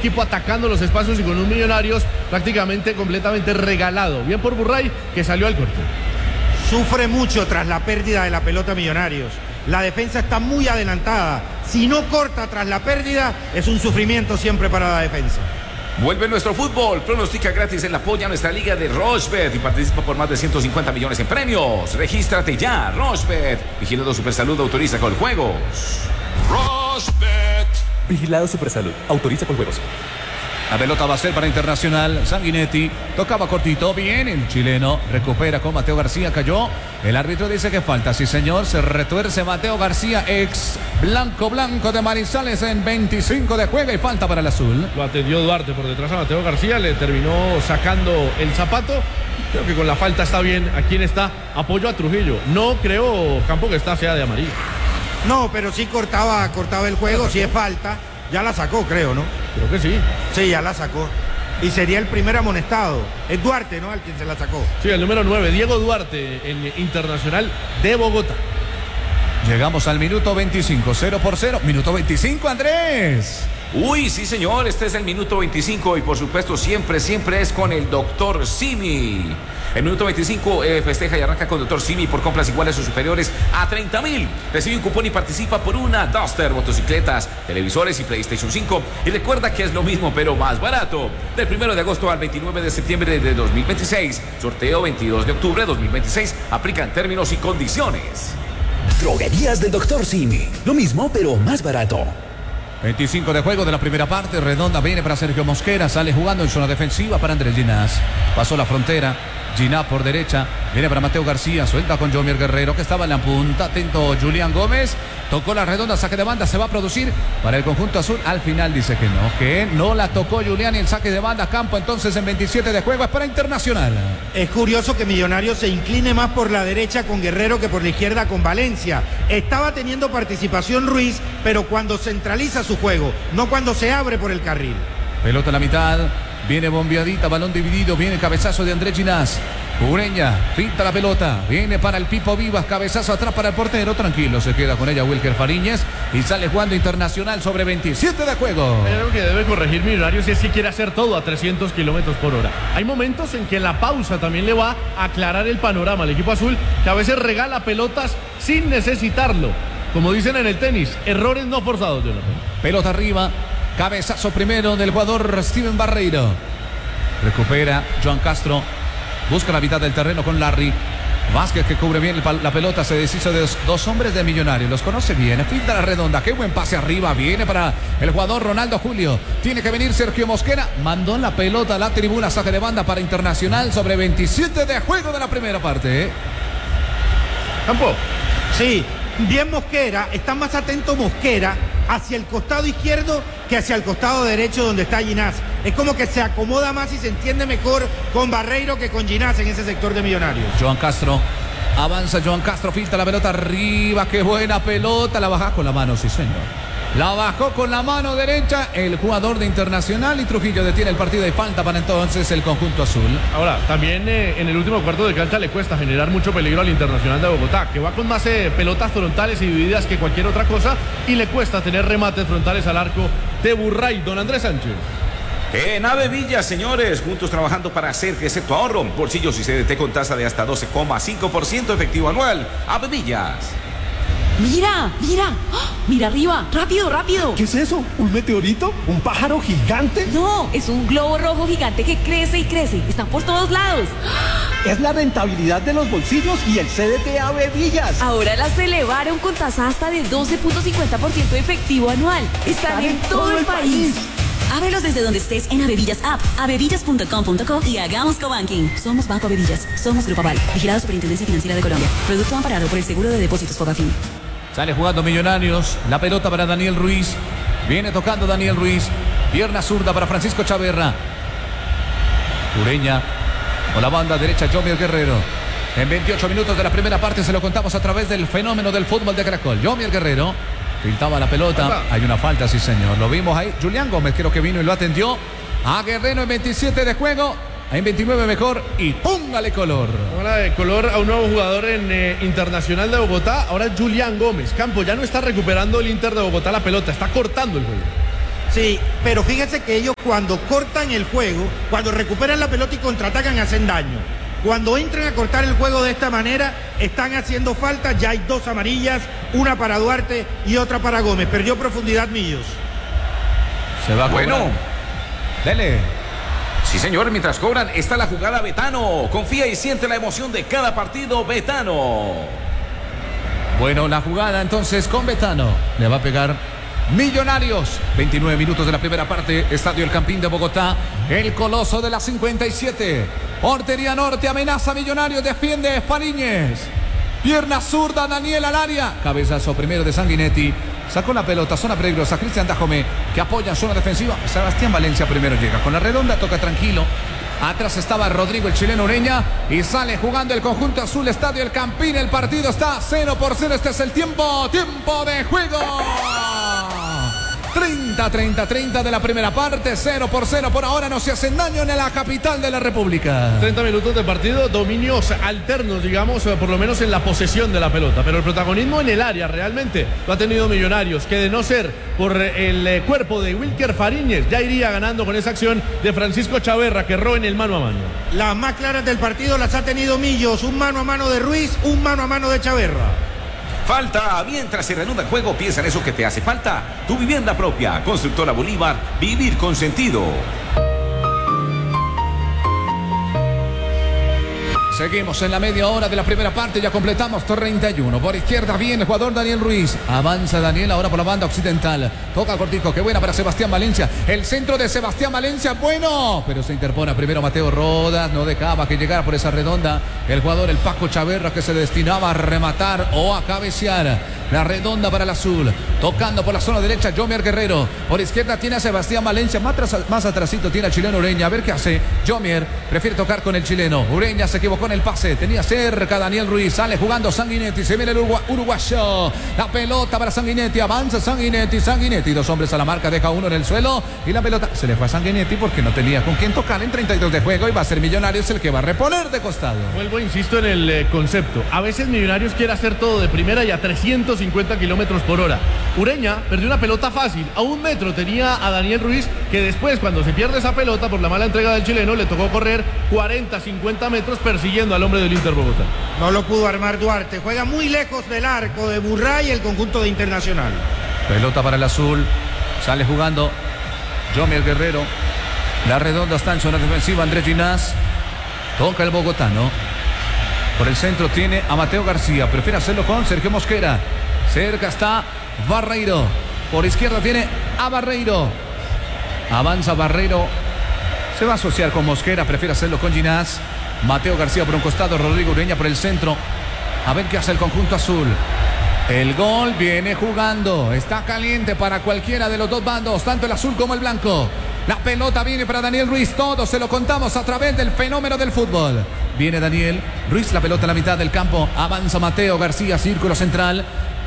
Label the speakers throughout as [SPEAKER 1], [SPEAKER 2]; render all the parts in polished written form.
[SPEAKER 1] equipo atacando los espacios y con un Millonarios prácticamente completamente regalado. Bien por Burray, que salió al corte.
[SPEAKER 2] Sufre mucho tras la pérdida de la pelota Millonarios. La defensa está muy adelantada. Si no corta tras la pérdida, es un sufrimiento siempre para la defensa.
[SPEAKER 3] Vuelve nuestro fútbol, pronostica gratis en la polla nuestra liga de Rochebet y participa por más de 150 millones en premios. Regístrate ya, Rochebet. Vigilado Supersalud, autoriza con juegos.
[SPEAKER 4] Rochebet. Vigilado Supersalud, autoriza con juegos.
[SPEAKER 5] La pelota va a ser para Internacional. Sanguinetti tocaba cortito, bien el chileno, recupera con Mateo García, cayó. El árbitro dice que falta, sí señor, se retuerce Mateo García, ex blanco de Manizales en 25 de juego y falta para el azul.
[SPEAKER 1] Lo atendió Duarte por detrás a Mateo García, le terminó sacando el zapato. Creo que con la falta está bien. ¿A quién está? Apoyo a Trujillo. No creo, Campo, que esta sea de amarillo.
[SPEAKER 2] No, pero sí cortaba el juego, si es falta. Ya la sacó, creo, ¿no?
[SPEAKER 1] Creo que sí.
[SPEAKER 2] Sí, ya la sacó. Y sería el primer amonestado. Es Duarte, ¿no? Al quien se la sacó.
[SPEAKER 1] Sí, el número 9, Diego Duarte, en Internacional de Bogotá.
[SPEAKER 5] Llegamos al minuto 25, 0-0. Minuto 25, Andrés.
[SPEAKER 3] Uy, sí señor, este es el minuto 25 y por supuesto siempre es con el Dr. Simi. El minuto 25 festeja y arranca con Dr. Simi por compras iguales o superiores a 30.000. Recibe un cupón y participa por una Duster, motocicletas, televisores y PlayStation 5. Y recuerda que es lo mismo pero más barato. Del 1 de agosto al 29 de septiembre de 2026. Sorteo 22 de octubre de 2026. Aplican términos y condiciones.
[SPEAKER 6] Droguerías del Dr. Simi. Lo mismo pero más barato.
[SPEAKER 5] 25 de juego de la primera parte. Redonda viene para Sergio Mosquera. Sale jugando en zona defensiva para Andrés Ginás. Pasó la frontera. Ginás por derecha. Viene para Mateo García. Suelta con Jomier Guerrero que estaba en la punta. Atento Julián Gómez. Tocó la redonda. Saque de banda. Se va a producir para el conjunto azul. Al final dice que no la tocó Julián y el saque de banda. Campo entonces en 27 de juego es para Internacional.
[SPEAKER 2] Es curioso que Millonarios se incline más por la derecha con Guerrero que por la izquierda con Valencia. Estaba teniendo participación Ruiz, pero cuando centraliza su juego, no cuando se abre por el carril.
[SPEAKER 5] Pelota a la mitad. Viene bombeadita, balón dividido, viene cabezazo de Andrés Ginás. Ureña, pinta la pelota, viene para el Pipo Vivas, cabezazo atrás para el portero, tranquilo, se queda con ella Wilker Fariñez y sale jugando Internacional sobre 27 de juego.
[SPEAKER 1] Creo que debe corregir Millonarios si es que quiere hacer todo a 300 kilómetros por hora. Hay momentos en que la pausa también le va a aclarar el panorama al equipo azul, que a veces regala pelotas sin necesitarlo. Como dicen en el tenis, errores no forzados, Jonathan.
[SPEAKER 5] Pelota arriba. Cabezazo primero del jugador Steven Barreiro. Recupera Joan Castro. Busca la mitad del terreno con Larry. Vázquez que cubre bien la pelota. Se deshizo de dos hombres de Millonarios. Los conoce bien. Pinta la redonda. Qué buen pase arriba. Viene para el jugador Ronaldo Julio. Tiene que venir Sergio Mosquera. Mandó la pelota a la tribuna. Saque de banda para Internacional sobre 27 de juego de la primera parte.
[SPEAKER 1] Campo.
[SPEAKER 2] Sí, bien Mosquera. Está más atento Mosquera hacia el costado izquierdo que hacia el costado derecho donde está Ginás. Es como que se acomoda más y se entiende mejor con Barreiro que con Ginás en ese sector de Millonarios.
[SPEAKER 5] Joan Castro. Avanza Joan Castro, filtra la pelota arriba. Qué buena pelota. La baja con la mano, sí señor. La bajó con la mano derecha el jugador de Internacional y Trujillo detiene el partido y falta para entonces el conjunto azul.
[SPEAKER 1] Ahora, también en el último cuarto de cancha le cuesta generar mucho peligro al Internacional de Bogotá, que va con más pelotas frontales y divididas que cualquier otra cosa y le cuesta tener remates frontales al arco de Burray. Don Andrés Sánchez.
[SPEAKER 3] En Ave Villas, señores, juntos trabajando para hacer crecer tu ahorro. Bolsillos y CDT con tasa de hasta 12,5% efectivo anual. Ave Villas.
[SPEAKER 7] Mira, mira, mira arriba, rápido, rápido.
[SPEAKER 8] ¿Qué es eso? ¿Un meteorito? ¿Un pájaro gigante?
[SPEAKER 7] No, es un globo rojo gigante que crece y crece. Están por todos lados.
[SPEAKER 8] Es la rentabilidad de los bolsillos y el CDT Ave Villas.
[SPEAKER 7] Ahora las elevaron con tasa hasta de 12.50% efectivo anual. Están en todo el país. Ábrelos desde donde estés en Avevillas App, avevillas.com.co y hagamos cobanking. Somos Banco Avevillas, somos Grupo Aval, vigilado Superintendencia Financiera de Colombia. Producto amparado por el Seguro de Depósitos Fogafín.
[SPEAKER 5] Sale jugando Millonarios, la pelota para Daniel Ruiz. Viene tocando Daniel Ruiz. Pierna zurda para Francisco Chaverra. Ureña con la banda derecha Jomier Guerrero. En 28 minutos de la primera parte se lo contamos a través del fenómeno del fútbol de Caracol. Jomier Guerrero pintaba la pelota. Hay una falta, sí señor. Lo vimos ahí. Julián Gómez creo que vino y lo atendió a Guerrero en 27 de juego. En 29 mejor y póngale color.
[SPEAKER 1] Ahora de color a un nuevo jugador en Internacional de Bogotá. Ahora Julián Gómez. Campo ya no está recuperando el Inter de Bogotá la pelota, está cortando el juego.
[SPEAKER 2] Sí, pero fíjese que ellos cuando cortan el juego, cuando recuperan la pelota y contraatacan, hacen daño. Cuando entran a cortar el juego de esta manera, están haciendo falta. Ya hay 2 amarillas, una para Duarte y otra para Gómez. Perdió profundidad Millos.
[SPEAKER 5] Se va a cobrar.
[SPEAKER 3] Bueno.
[SPEAKER 5] Dele.
[SPEAKER 3] Sí, señor, mientras cobran, está la jugada Betano. Confía y siente la emoción de cada partido, Betano.
[SPEAKER 5] Bueno, la jugada entonces con Betano. Le va a pegar Millonarios. 29 minutos de la primera parte. Estadio El Campín de Bogotá. El Coloso de la 57. Portería norte, amenaza Millonarios. Defiende Fariñez. Pierna zurda, Daniel al área. Cabezazo primero de Sanguinetti. Sacó la pelota, zona peligrosa. Cristian Dajome, que apoya en zona defensiva. Sebastián Valencia primero llega. Con la redonda, toca tranquilo. Atrás estaba Rodrigo, el chileno Ureña. Y sale jugando el conjunto azul. Estadio El Campín. El partido está 0-0. Este es el tiempo. Tiempo de juego. 30 de la primera parte, 0-0 por ahora, no se hacen daño en la capital de la República.
[SPEAKER 1] 30 minutos de partido, dominios alternos, digamos, por lo menos en la posesión de la pelota, pero el protagonismo en el área realmente lo ha tenido Millonarios, que de no ser por el cuerpo de Wilker Fariñez, ya iría ganando con esa acción de Francisco Chaverra, que erró en el mano a mano.
[SPEAKER 2] Las más claras del partido las ha tenido Millos, un mano a mano de Ruiz, un mano a mano de Chaverra.
[SPEAKER 3] Falta, mientras se reanuda el juego, piensa en eso que te hace falta. Tu vivienda propia, Constructora Bolívar, vivir con sentido.
[SPEAKER 5] Seguimos en la media hora de la primera parte, ya completamos 31. Por izquierda viene el jugador Daniel Ruiz. Avanza Daniel ahora por la banda occidental. Toca cortico, qué buena para Sebastián Valencia. El centro de Sebastián Valencia, bueno. Pero se interpone primero Mateo Rodas. No dejaba que llegara por esa redonda el jugador, el Paco Chaverra, que se destinaba a rematar o a cabecear. La redonda para el azul. Tocando por la zona derecha, Jomier Guerrero. Por izquierda tiene a Sebastián Valencia. Más atrasito tiene al chileno Ureña. A ver qué hace. Jomier prefiere tocar con el chileno. Ureña se equivocó en el pase. Tenía cerca Daniel Ruiz. Sale jugando Sanguinetti. Se viene el uruguayo. La pelota para Sanguinetti. Avanza Sanguinetti. Sanguinetti. 2 hombres a la marca. Deja uno en el suelo. Y la pelota se le fue a Sanguinetti porque no tenía con quién tocar en 32 de juego. Y va a ser Millonarios el que va a reponer de costado.
[SPEAKER 1] Vuelvo, insisto en el concepto. A veces Millonarios quiere hacer todo de primera y a 350 kilómetros por hora. Ureña perdió una pelota fácil. A 1 metro tenía a Daniel Ruiz, que después, cuando se pierde esa pelota por la mala entrega del chileno, le tocó correr 40, 50 metros persiguiendo al hombre del Inter Bogotá.
[SPEAKER 2] No lo pudo armar Duarte. Juega muy lejos del arco de Burray, el conjunto de Internacional.
[SPEAKER 5] Pelota para el azul. Sale jugando Jomier Guerrero. La redonda está en zona defensiva. Andrés Ginás. Toca el bogotano. Por el centro tiene a Mateo García. Prefiere hacerlo con Sergio Mosquera. Cerca está Barreiro. Por izquierda tiene a Barreiro. Avanza Barreiro. Se va a asociar con Mosquera. Prefiere hacerlo con Ginás. Mateo García por un costado. Rodrigo Ureña por el centro. A ver qué hace el conjunto azul. El gol viene jugando. Está caliente para cualquiera de los dos bandos. Tanto el azul como el blanco. La pelota viene para Daniel Ruiz. Todo se lo contamos a través del fenómeno del fútbol. Viene Daniel Ruiz. La pelota en la mitad del campo. Avanza Mateo García. Círculo central.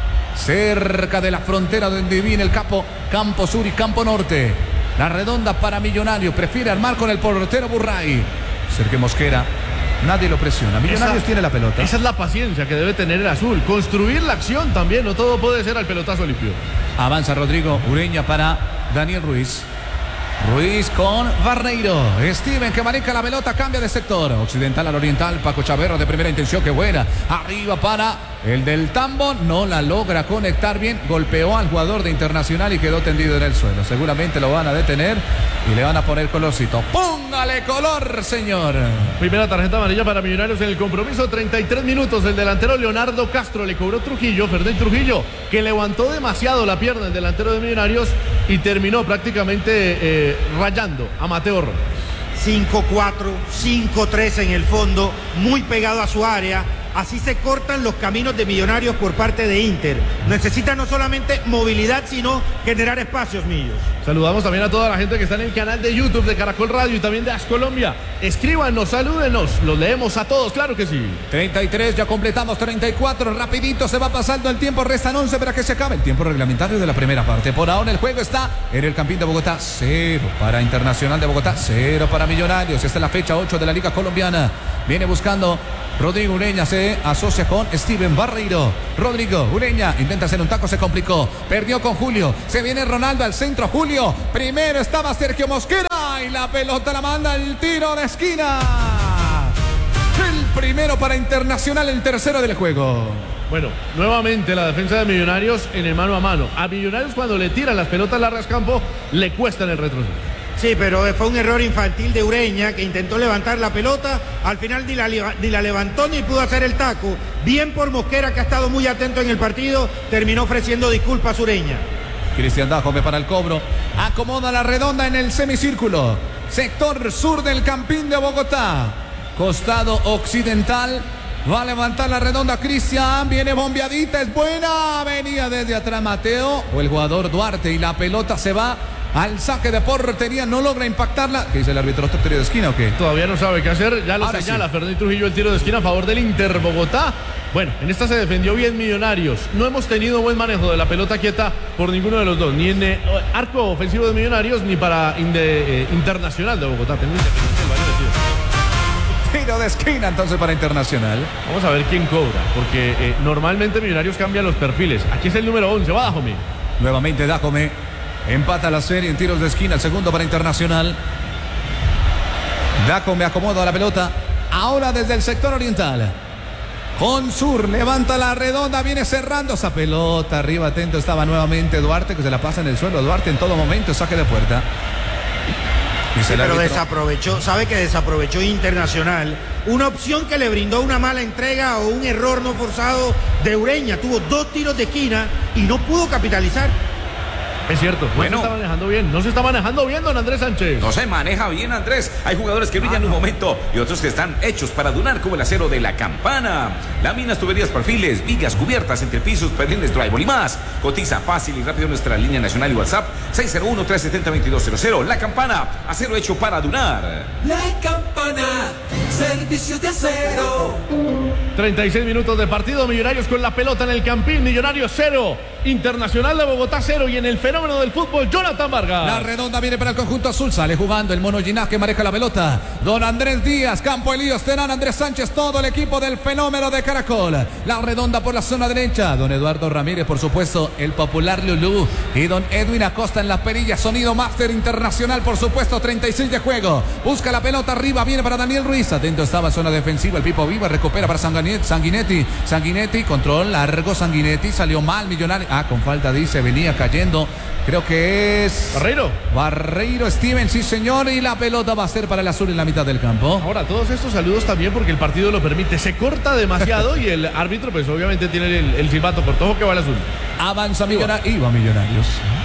[SPEAKER 5] Cerca de la frontera donde viene el campo sur y campo norte. La redonda para Millonarios. Prefiere armar con el portero Burray. Sergio Mosquera. Nadie lo presiona. Millonarios tiene la pelota.
[SPEAKER 1] Esa es la paciencia que debe tener el azul. Construir la acción también. No todo puede ser al pelotazo limpio.
[SPEAKER 5] Avanza Rodrigo Ureña para Daniel Ruiz. Ruiz con Barreiro. Steven que maneja la pelota, cambia de sector. Occidental al oriental. Paco Chaverra de primera intención, que buena. Arriba para el del Tambo. No la logra conectar bien. Golpeó al jugador de Internacional y quedó tendido en el suelo. Seguramente lo van a detener y le van a poner colorcito. ¡Póngale color, señor!
[SPEAKER 1] Primera tarjeta amarilla para Millonarios en el compromiso. 33 minutos. El delantero Leonardo Castro le cobró Ferdinand Trujillo, que levantó demasiado la pierna el delantero de Millonarios y terminó prácticamente rayando a Mateo Rojas.
[SPEAKER 2] 5-4, 5-3 en el fondo, muy pegado a su área. Así se cortan los caminos de Millonarios por parte de Inter. Necesita no solamente movilidad, sino generar espacios, Millos.
[SPEAKER 1] Saludamos también a toda la gente que está en el canal de YouTube de Caracol Radio y también de As Colombia. Escríbanos, salúdenos, los leemos a todos, claro que sí.
[SPEAKER 5] 33, ya completamos 34, rapidito se va pasando el tiempo, restan 11 para que se acabe el tiempo reglamentario de la primera parte. Por ahora el juego está en el Campín de Bogotá, 0 para Internacional de Bogotá, 0 para Millonarios. Esta es la fecha 8 de la Liga Colombiana. Viene buscando Rodrigo Ureña, se se asocia con Steven Barreiro. Rodrigo Ureña intenta hacer un taco, se complicó. Perdió con Julio. Se viene Ronaldo al centro. Julio. Primero estaba Sergio Mosquera. Y la pelota la manda el tiro de esquina. El primero para Internacional, el tercero del juego.
[SPEAKER 1] Bueno, nuevamente la defensa de Millonarios en el mano a mano. A Millonarios cuando le tiran las pelotas largas campo, le cuestan el retroceso.
[SPEAKER 2] Sí, pero fue un error infantil de Ureña, que intentó levantar la pelota, al final ni la levantó ni pudo hacer el taco. Bien por Mosquera, que ha estado muy atento en el partido, terminó ofreciendo disculpas Ureña.
[SPEAKER 5] Cristian Dajome para el cobro. Acomoda la redonda en el semicírculo. Sector sur del Campín de Bogotá. Costado occidental. Va a levantar la redonda Cristian. Viene bombeadita, es buena. Venía desde atrás Mateo o el jugador Duarte. Y la pelota se va al saque de portería. No logra impactarla. ¿Qué dice el árbitro? ¿Este tiro de esquina o qué?
[SPEAKER 1] Todavía no sabe qué hacer. Ya lo
[SPEAKER 5] Ahora
[SPEAKER 1] señala
[SPEAKER 5] sí.
[SPEAKER 1] Fernando Trujillo, el tiro de esquina a favor del Inter Bogotá. Bueno, en esta se defendió bien Millonarios. No hemos tenido buen manejo de la pelota quieta por ninguno de los dos. Ni en arco ofensivo de Millonarios, ni para Internacional de Bogotá. Tengo Independiente del Valle metido.
[SPEAKER 5] Tiro de esquina entonces para Internacional.
[SPEAKER 1] Vamos a ver quién cobra, porque normalmente Millonarios cambian los perfiles. Aquí es el número 11, va Dajome.
[SPEAKER 5] Nuevamente Dajome. Empata la serie en tiros de esquina. El segundo para Internacional. Dajome acomoda la pelota. Ahora desde el sector oriental. Con Sur, levanta la redonda, viene cerrando esa pelota. Arriba atento estaba nuevamente Duarte, que se la pasa en el suelo. Duarte en todo momento, saque de puerta.
[SPEAKER 2] Sí, pero desaprovechó, sabe que desaprovechó Internacional. Una opción que le brindó una mala entrega o un error no forzado de Ureña. Tuvo 2 tiros de esquina y no pudo capitalizar.
[SPEAKER 1] Es cierto,
[SPEAKER 3] Bueno.
[SPEAKER 1] no se está manejando bien. No se está manejando bien, don Andrés Sánchez.
[SPEAKER 3] No se maneja bien, Andrés. Hay jugadores que brillan un momento y otros que están hechos para durar, como el acero de La Campana. Láminas, tuberías, perfiles, vigas, cubiertas, entrepisos, perdiles, drywall y más. Cotiza fácil y rápido nuestra línea nacional y WhatsApp 601-370-2200. La Campana, acero hecho para durar.
[SPEAKER 6] La Campana, servicios de acero.
[SPEAKER 1] 36 minutos de partido. Millonarios con la pelota en el Campín. Millonarios 0. Internacional de Bogotá 0. Y en el fenómeno del fútbol, Jonathan Vargas.
[SPEAKER 5] La redonda viene para el conjunto azul. Sale jugando el mono Ginás, que maneja la pelota. Don Andrés Díaz, Campo Elías Terán, Andrés Sánchez, todo el equipo del fenómeno de Caracol. La redonda por la zona derecha. Don Eduardo Ramírez, por supuesto, el popular Lulú. Y don Edwin Acosta en la perilla. Sonido Máster Internacional, por supuesto, 36 de juego. Busca la pelota arriba, viene para Daniel Ruiz. Atento estaba zona defensiva. El Pipo Viva recupera para Sanguinetti. Sanguinetti, control largo. Sanguinetti salió mal, Millonario. Con falta dice, venía cayendo. Creo que es Barreiro Steven, sí señor. Y la pelota va a ser para el azul en la mitad del campo.
[SPEAKER 1] Ahora, todos estos saludos también porque el partido lo permite. Se corta demasiado y el árbitro, pues obviamente tiene el silbato corto. Ojo que va el azul.
[SPEAKER 5] Avanza Millonarios. Iba Millonarios.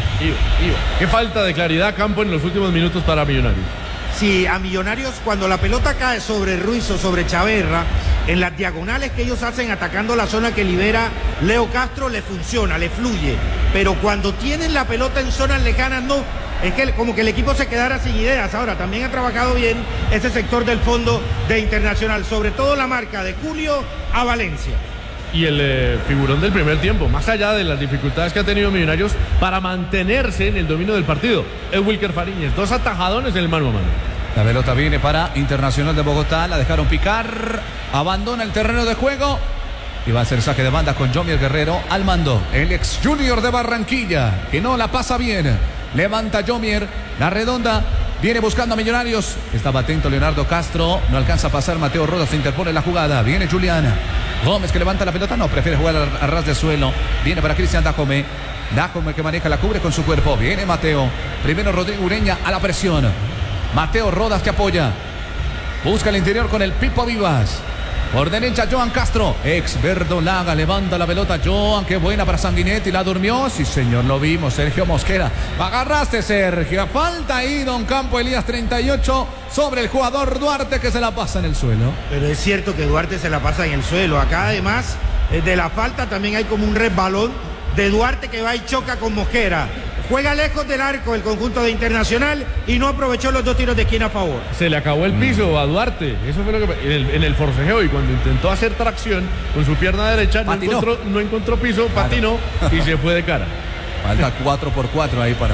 [SPEAKER 1] Iba. Qué falta de claridad, Campo, en los últimos minutos para Millonarios.
[SPEAKER 2] Sí, a Millonarios, cuando la pelota cae sobre Ruiz o sobre Chaverra, en las diagonales que ellos hacen atacando la zona que libera Leo Castro, le funciona, le fluye. Pero cuando tienen la pelota en zonas lejanas, no. Es que como que el equipo se quedara sin ideas. Ahora, también ha trabajado bien ese sector del fondo de Internacional, sobre todo la marca de Julio a Valencia.
[SPEAKER 1] Y el figurón del primer tiempo, más allá de las dificultades que ha tenido Millonarios para mantenerse en el dominio del partido, es Wilker Fariñez, 2 atajadones en el mano a mano.
[SPEAKER 5] La pelota viene para Internacional de Bogotá, la dejaron picar, abandona el terreno de juego y va a hacer saque de banda con Jomier Guerrero al mando, el ex Junior de Barranquilla, que no la pasa bien. Levanta Jomier, la redonda. Viene buscando a Millonarios. Estaba atento Leonardo Castro. No alcanza a pasar. Mateo Rodas se interpone en la jugada. Viene Juliana Gómez, que levanta la pelota. No, prefiere jugar a ras de suelo. Viene para Cristian Dajome. Dajome, que maneja, la cubre con su cuerpo. Viene Mateo. Primero Rodrigo Ureña a la presión. Mateo Rodas, que apoya. Busca el interior con el Pipo Vivas. Por derecha Joan Castro, ex verdolaga, levanta la pelota Joan, qué buena para Sanguinetti, la durmió, sí señor, lo vimos, Sergio Mosquera, agarraste Sergio, falta ahí don Campo Elías, 38 sobre el jugador Duarte, que se la pasa en el suelo.
[SPEAKER 2] Pero es cierto que Duarte se la pasa en el suelo, acá además de la falta también hay como un resbalón de Duarte que va y choca con Mosquera. Juega lejos del arco el conjunto de Internacional y no aprovechó los 2 tiros de esquina a favor.
[SPEAKER 1] Se le acabó el piso a Duarte. Eso fue lo que en el forcejeo, y cuando intentó hacer tracción con su pierna derecha no encontró piso, patinó y se fue de cara.
[SPEAKER 5] Falta 4x4 ahí para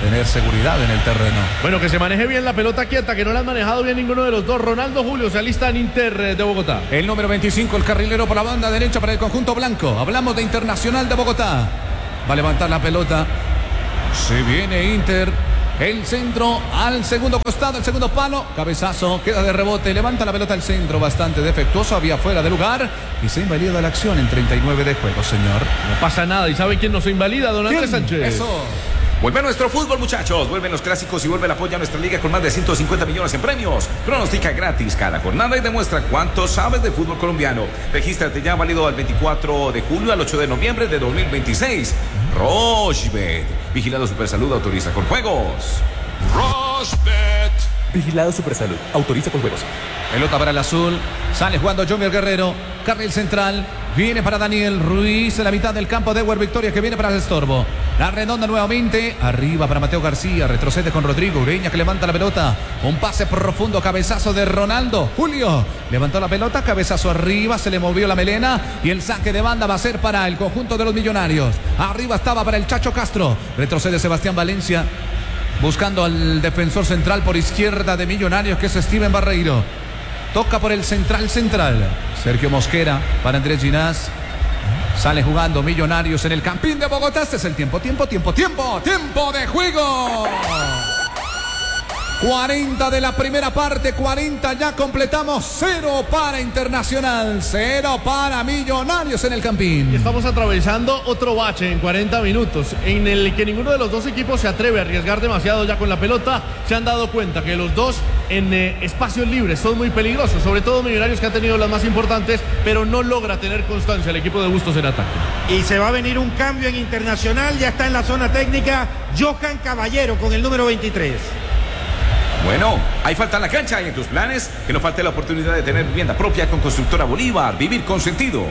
[SPEAKER 5] tener seguridad en el terreno.
[SPEAKER 1] Bueno, que se maneje bien la pelota quieta, que no la han manejado bien ninguno de los dos. Ronaldo Julio se alista en Inter de Bogotá.
[SPEAKER 5] El número 25, el carrilero por la banda derecha para el conjunto blanco. Hablamos de Internacional de Bogotá. Va a levantar la pelota. Se viene Inter. El centro al segundo costado, el segundo palo. Cabezazo, queda de rebote. Levanta la pelota al centro, bastante defectuoso. Había fuera de lugar. Y se invalida la acción en 39 de juego, señor.
[SPEAKER 1] No pasa nada. ¿Y sabe quién no se invalida? Don Andrés Sánchez.
[SPEAKER 5] Eso.
[SPEAKER 3] Vuelve nuestro fútbol, muchachos. Vuelven los clásicos y vuelve el apoyo a nuestra liga con más de 150 millones en premios. Pronostica gratis cada jornada y demuestra cuánto sabes de fútbol colombiano. Regístrate ya, válido al 24 de julio al 8 de noviembre de 2026. Rochebet. Vigilado Supersalud, autoriza con juegos.
[SPEAKER 4] Rochebet. Vigilado Supersalud. Autoriza con juegos.
[SPEAKER 5] Pelota para el azul. Sale jugando Jomier Guerrero. Carril central. Viene para Daniel Ruiz en la mitad del campo de Ewer Victoria, que viene para el estorbo. La redonda nuevamente. Arriba para Mateo García. Retrocede con Rodrigo Ureña, que levanta la pelota. Un pase profundo. Cabezazo de Ronaldo Julio. Levantó la pelota. Cabezazo arriba. Se le movió la melena. Y el saque de banda va a ser para el conjunto de los Millonarios. Arriba estaba para el Chacho Castro. Retrocede Sebastián Valencia. Buscando al defensor central por izquierda de Millonarios, que es Steven Barreiro. Toca por el central. Sergio Mosquera para Andrés Ginás. Sale jugando Millonarios en el Campín de Bogotá. Este es el tiempo de juego. 40 de la primera parte, 40 ya completamos. 0 para Internacional, 0 para Millonarios en el Campín.
[SPEAKER 1] Estamos atravesando otro bache en 40 minutos en el que ninguno de los dos equipos se atreve a arriesgar demasiado ya con la pelota. Se han dado cuenta que los dos en espacios libres son muy peligrosos, sobre todo Millonarios, que ha tenido las más importantes, pero no logra tener constancia el equipo de Bustos en ataque.
[SPEAKER 2] Y se va a venir un cambio en Internacional. Ya está en la zona técnica Johan Caballero con el número 23.
[SPEAKER 3] Bueno, ahí falta la cancha y en tus planes que no falte la oportunidad de tener vivienda propia con Constructora Bolívar. Vivir con sentido.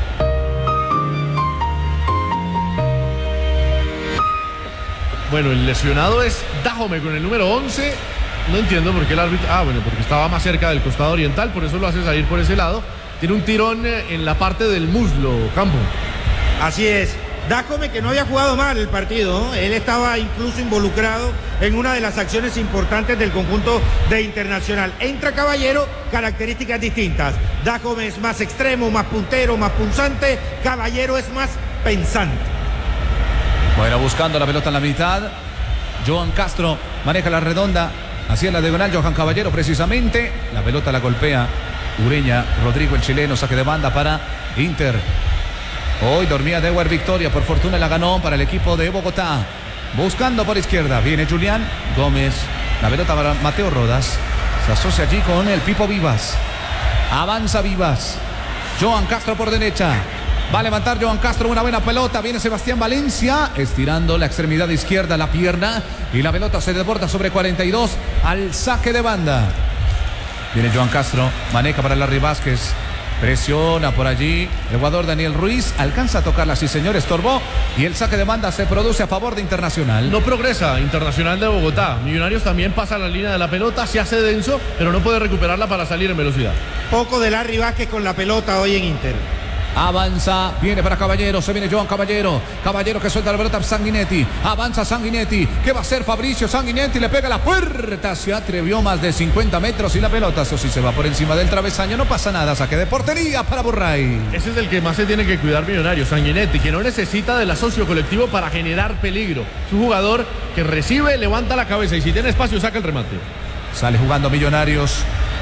[SPEAKER 1] Bueno, el lesionado es Dajome con el número 11. No entiendo por qué el árbitro... bueno, porque estaba más cerca del costado oriental, por eso lo hace salir por ese lado. Tiene un tirón en la parte del muslo, Campo.
[SPEAKER 2] Así es. Dajome, que no había jugado mal el partido, ¿no? Él estaba incluso involucrado en una de las acciones importantes del conjunto de Internacional. Entra Caballero, características distintas. Dajome es más extremo, más puntero, más punzante. Caballero es más pensante.
[SPEAKER 5] Bueno, buscando la pelota en la mitad. Johan Castro maneja la redonda. Hacia la diagonal, Johan Caballero precisamente. La pelota la golpea Ureña. Rodrigo, el chileno, saque de banda para Inter. Hoy dormía de Ewer Victoria, por fortuna la ganó para el equipo de Bogotá. Buscando por izquierda, viene Julián Gómez. La pelota para Mateo Rodas. Se asocia allí con el Pipo Vivas. Avanza Vivas. Johan Castro por derecha. Va a levantar Johan Castro, una buena pelota. Viene Sebastián Valencia, estirando la extremidad izquierda, la pierna. Y la pelota se desborda sobre 42 al saque de banda. Viene Johan Castro, maneja para Larry Vázquez. Presiona por allí el jugador Daniel Ruiz. Alcanza a tocarla, sí señor, estorbó. Y el saque de banda se produce a favor de Internacional.
[SPEAKER 1] No progresa Internacional de Bogotá. Millonarios también pasa la línea de la pelota, se hace denso, pero no puede recuperarla para salir en velocidad.
[SPEAKER 2] Poco de Larry Vázquez con la pelota hoy en Inter.
[SPEAKER 5] Avanza, viene para Caballero, se viene Johan Caballero. Caballero que suelta la pelota a Sanguinetti. Avanza Sanguinetti. ¿Qué va a hacer Fabricio Sanguinetti? Le pega la puerta. Se atrevió más de 50 metros y la pelota, eso sí, se va por encima del travesaño. No pasa nada, saque de portería para Burray.
[SPEAKER 1] Ese es el que más se tiene que cuidar Millonarios, Sanguinetti, que no necesita del asocio colectivo para generar peligro. Es un jugador que recibe, levanta la cabeza y si tiene espacio saca el remate.
[SPEAKER 5] Sale jugando Millonarios,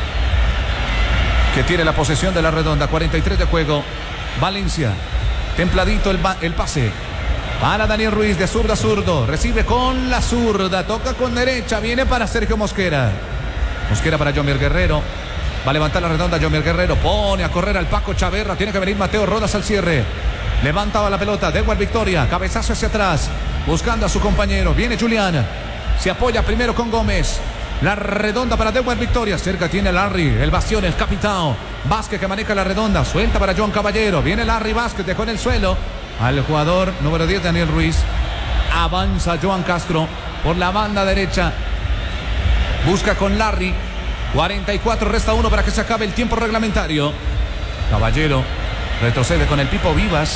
[SPEAKER 5] que tiene la posesión de la redonda. 43 de juego. Valencia, templadito el pase para Daniel Ruiz, de zurda a zurdo, recibe con la zurda, toca con derecha, viene para Sergio Mosquera. Mosquera para Jomier Guerrero, va a levantar la redonda Jomier Guerrero, pone a correr al Paco Chaverra, tiene que venir Mateo Rodas al cierre. Levantaba la pelota, de Ewer Victoria, cabezazo hacia atrás, buscando a su compañero, viene Julián, se apoya primero con Gómez. La redonda para Dewar Victoria. Cerca tiene Larry, el bastión, el capitán. Vázquez que maneja la redonda. Suelta para Johan Caballero. Viene Larry Vázquez, dejó en el suelo al jugador número 10, Daniel Ruiz. Avanza Johan Castro por la banda derecha. Busca con Larry. 44, resta 1 para que se acabe el tiempo reglamentario. Caballero retrocede con el Pipo Vivas.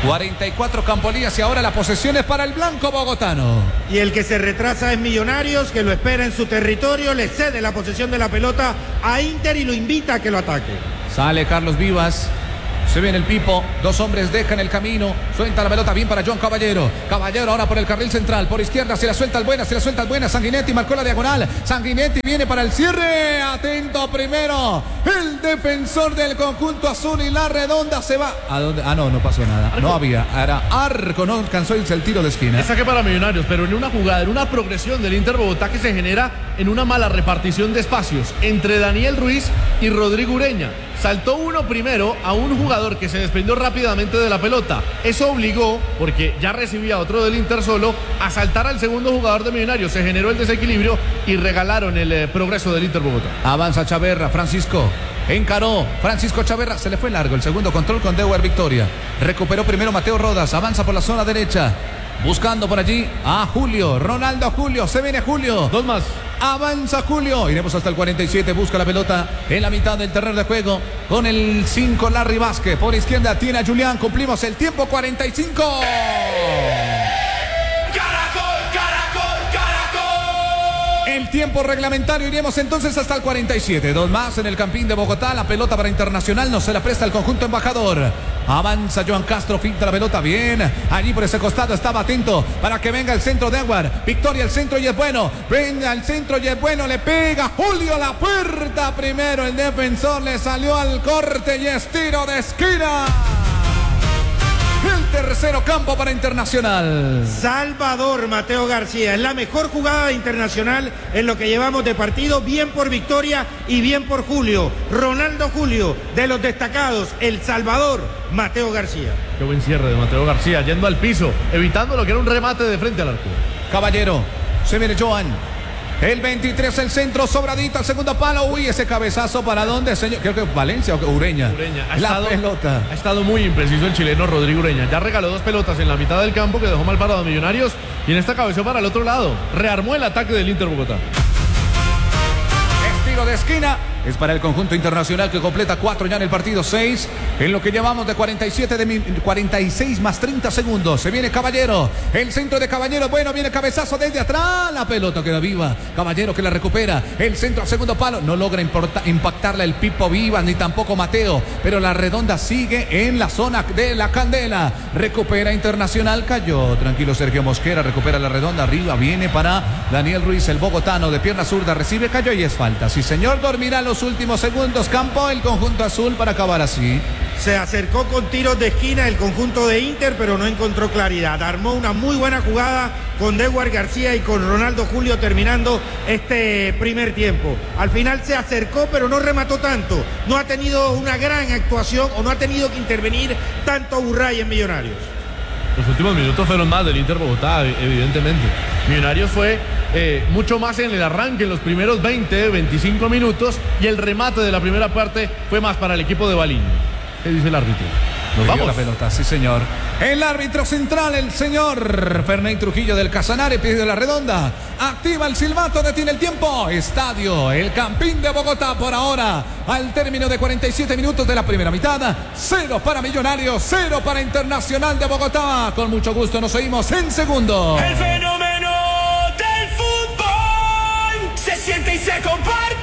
[SPEAKER 5] 44 Campolías y ahora la posesión es para el blanco bogotano.
[SPEAKER 2] Y el que se retrasa es Millonarios, que lo espera en su territorio, le cede la posesión de la pelota a Inter y lo invita a que lo ataque.
[SPEAKER 5] Sale Carlos Vivas. Se viene el Pipo, dos hombres dejan el camino, suelta la pelota bien para John Caballero. Caballero ahora por el carril central, por izquierda se la suelta el buena, Sanguinetti marcó la diagonal. Sanguinetti viene para el cierre, atento primero el defensor del conjunto azul y la redonda se va. ¿A dónde? Ah, no pasó nada. Arco. No había, era arco, no alcanzó el tiro de esquina.
[SPEAKER 1] Es saque para Millonarios, pero en una jugada, en una progresión del Inter Bogotá que se genera en una mala repartición de espacios entre Daniel Ruiz y Rodrigo Ureña. Saltó uno primero a un jugador que se desprendió rápidamente de la pelota. Eso obligó, porque ya recibía otro del Inter solo, a saltar al segundo jugador de Millonarios. Se generó el desequilibrio y regalaron el progreso del Inter Bogotá.
[SPEAKER 5] Avanza Chaverra, Francisco. Encaró Francisco Chaverra, se le fue largo el segundo control con Deuer Victoria. Recuperó primero Mateo Rodas, avanza por la zona derecha. Buscando por allí a Julio, Ronaldo Julio, se viene Julio.
[SPEAKER 1] Dos más.
[SPEAKER 5] Avanza Julio, iremos hasta el 47, busca la pelota en la mitad del terreno de juego con el 5 Larry Vázquez, por izquierda tiene a Julián, cumplimos el tiempo 45. El tiempo reglamentario, iremos entonces hasta el 47. Dos más en el Campín de Bogotá. La pelota para Internacional no se la presta el conjunto embajador. Avanza Joan Castro, finta la pelota bien. Allí por ese costado estaba atento para que venga el centro de Aguar. Victoria, el centro y es bueno. Venga al centro y es bueno. Le pega Julio la puerta primero. El defensor le salió al corte y es tiro de esquina. El tercero campo para Internacional.
[SPEAKER 2] Salvador Mateo García. Es la mejor jugada de Internacional en lo que llevamos de partido. Bien por Victoria y bien por Julio. Ronaldo Julio, de los destacados. El Salvador Mateo García.
[SPEAKER 1] Qué buen cierre de Mateo García, yendo al piso, evitando lo que era un remate de frente al arco.
[SPEAKER 5] Caballero, se viene Joan. El 23, el centro, sobradito al segundo palo. Uy, ese cabezazo, ¿para dónde, señor? Creo que Valencia o Ureña. Pelota.
[SPEAKER 1] Ha estado muy impreciso el chileno Rodrigo Ureña. Ya regaló dos pelotas en la mitad del campo que dejó mal parado a Millonarios. Y en esta cabeceó para el otro lado. Rearmó el ataque del Inter Bogotá.
[SPEAKER 5] Tiro de esquina. Es para el conjunto Internacional que completa 4 ya en el partido, 6 en lo que llevamos de 46 más 30 segundos. Se viene Caballero, el centro de Caballero, bueno, viene cabezazo desde atrás, la pelota queda viva. Caballero que la recupera, el centro al segundo palo, no logra impactarla el Pipo Vivas ni tampoco Mateo, pero la redonda sigue en la zona de la candela. Recupera Internacional, cayó tranquilo Sergio Mosquera, recupera la redonda, arriba viene para Daniel Ruiz, el bogotano de pierna zurda, recibe, cayó y es falta. Sí señor, dormirá los últimos segundos, campo el conjunto azul para acabar así.
[SPEAKER 2] Se acercó con tiros de esquina el conjunto de Inter, pero no encontró claridad. Armó una muy buena jugada con Deuer García y con Ronaldo Julio terminando este primer tiempo. Al final se acercó, pero no remató tanto. No ha tenido una gran actuación o no ha tenido que intervenir tanto Burray en Millonarios.
[SPEAKER 1] Los últimos minutos fueron más del Inter Bogotá, evidentemente. Millonarios fue mucho más en el arranque, en los primeros 25 minutos, y el remate de la primera parte fue más para el equipo de Balín. ¿Qué dice el árbitro?
[SPEAKER 5] Nos vamos. La pelota, sí señor. El árbitro central, el señor Ferney Trujillo del Casanare, pide la redonda. Activa el silbato, detiene el tiempo. Estadio El Campín de Bogotá por ahora. Al término de 47 minutos de la primera mitad. 0 para Millonarios, 0 para Internacional de Bogotá. Con mucho gusto nos oímos en segundo.
[SPEAKER 9] El fenómeno del fútbol se siente y se comparte.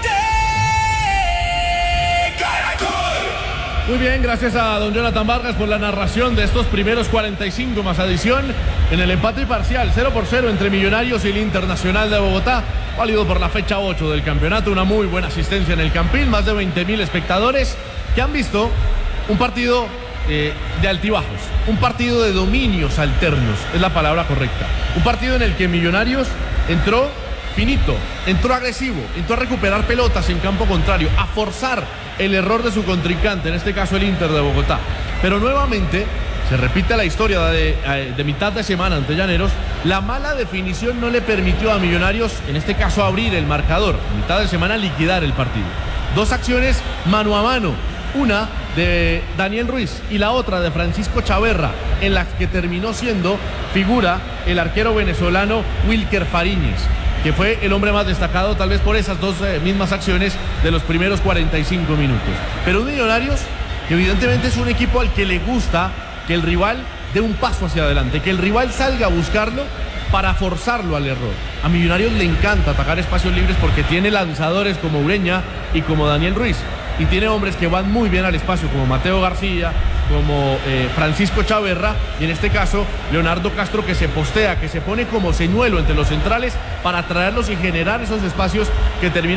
[SPEAKER 1] Muy bien, gracias a don Jonathan Vargas por la narración de estos primeros 45 más adición en el empate parcial 0-0 entre Millonarios y el Internacional de Bogotá, válido por la fecha 8 del campeonato. Una muy buena asistencia en el Campín, más de 20.000 espectadores que han visto un partido de altibajos, un partido de dominios alternos, es la palabra correcta. Un partido en el que Millonarios entró finito, entró agresivo, entró a recuperar pelotas en campo contrario, a forzar el error de su contrincante, en este caso el Inter de Bogotá. Pero nuevamente se repite la historia de mitad de semana ante Llaneros. La mala definición no le permitió a Millonarios, en este caso, abrir el marcador. Mitad de semana liquidar el partido. Dos acciones mano a mano. Una de Daniel Ruiz y la otra de Francisco Chaverra, en las que terminó siendo figura el arquero venezolano Wilker Fariñez, que fue el hombre más destacado tal vez por esas dos mismas acciones de los primeros 45 minutos. Pero un Millonarios que evidentemente es un equipo al que le gusta que el rival dé un paso hacia adelante, que el rival salga a buscarlo para forzarlo al error. A Millonarios le encanta atacar espacios libres porque tiene lanzadores como Ureña y como Daniel Ruiz, y tiene hombres que van muy bien al espacio como Mateo García, como Francisco Chaverra, y en este caso Leonardo Castro, que se postea, que se pone como señuelo entre los centrales para traerlos y generar esos espacios que terminan